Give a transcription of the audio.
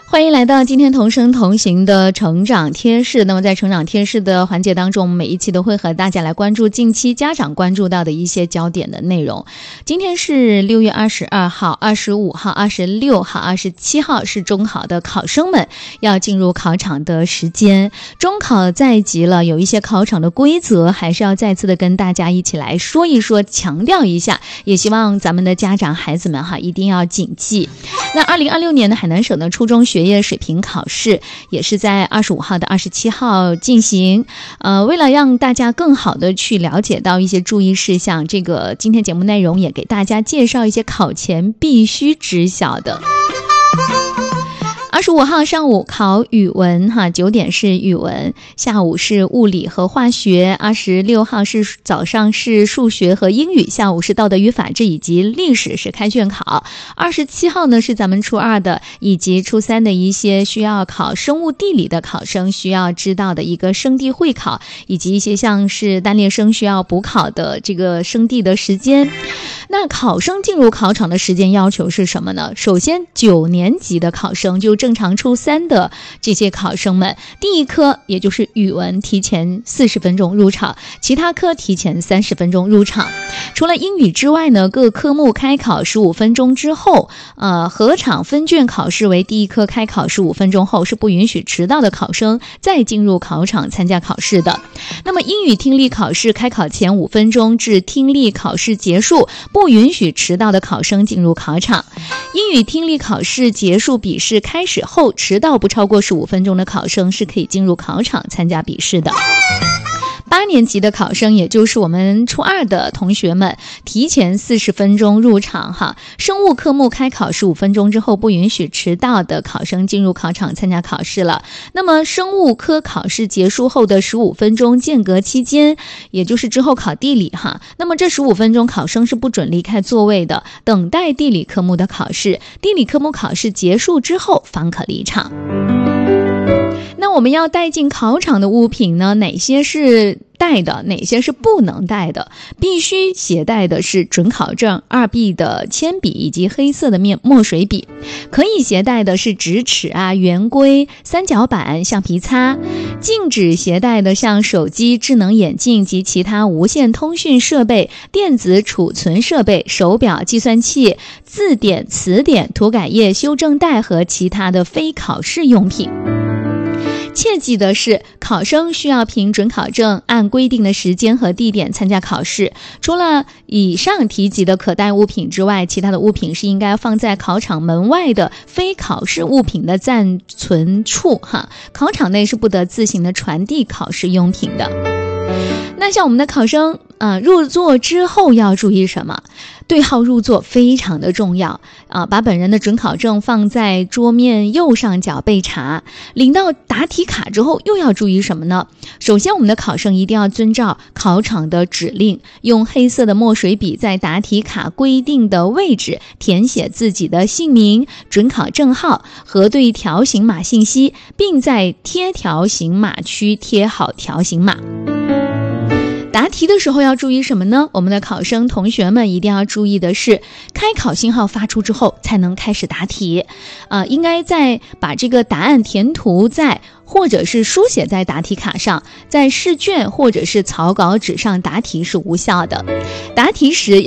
欢迎来到今天同声同行的成长贴士。那么在成长贴士的环节当中，我们每一期都会和大家来关注近期家长关注到的一些焦点的内容。今天是6月22号、25号、26号、27号是中考的考生们要进入考场的时间。中考在即了，有一些考场的规则还是要再次的跟大家一起来说一说，强调一下，也希望咱们的家长孩子们一定要谨记。那2026年的海南省的初中学业水平考试也是在25号到27号进行。为了让大家更好的去了解到一些注意事项，这个今天节目内容也给大家介绍一些考前必须知晓的。25号上午考语文9点是语文，下午是物理和化学。26号是早上是数学和英语，下午是道德与法治以及历史是开卷考。27号呢是咱们初二的以及初三的一些需要考生物地理的考生需要知道的一个生地会考，以及一些像是单列生需要补考的这个生地的时间。那考生进入考场的时间要求是什么呢？首先9年级的考生，就正常初三的这些考生们，第一科也就是语文提前40分钟入场，其他科提前30分钟入场。除了英语之外呢，各科目开考15分钟之后，合场分卷考试为第一科开考15分钟后是不允许迟到的考生再进入考场参加考试的。那么英语听力考试开考前5分钟至听力考试结束，不允许迟到的考生进入考场。英语听力考试结束，笔试开始后，迟到不超过15分钟的考生是可以进入考场参加笔试的。8年级的考生，也就是我们初二的同学们，提前40分钟入场生物科目开考15分钟之后，不允许迟到的考生进入考场参加考试了。那么生物科考试结束后的15分钟间隔期间，也就是之后考地理那么这15分钟考生是不准离开座位的，等待地理科目的考试。地理科目考试结束之后方可离场。那我们要带进考场的物品呢，哪些是带的，哪些是不能带的？必须携带的是准考证、2B 的铅笔以及黑色的墨水笔。可以携带的是直尺圆规、三角板、橡皮擦。禁止携带的像手机、智能眼镜及其他无线通讯设备、电子储存设备、手表、计算器、字典、词典、涂改液、修正带和其他的非考试用品。切记的是，考生需要凭准考证按规定的时间和地点参加考试。除了以上提及的可带物品之外，其他的物品是应该放在考场门外的非考试物品的暂存处考场内是不得自行的传递考试用品的。那像我们的考生入座之后要注意什么？对号入座非常的重要把本人的准考证放在桌面右上角备查。领到答题卡之后又要注意什么呢？首先我们的考生一定要遵照考场的指令，用黑色的墨水笔在答题卡规定的位置填写自己的姓名、准考证号、核对条形码信息，并在贴条形码区贴好条形码。答题的时候要注意什么呢？我们的考生同学们一定要注意的是，开考信号发出之后才能开始答题应该在把这个答案填涂在或者是书写在答题卡上，在试卷或者是草稿纸上答题是无效的。答题时